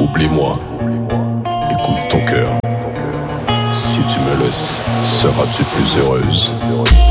Oublie-moi, écoute ton cœur. Si tu me laisses, seras-tu plus heureuse?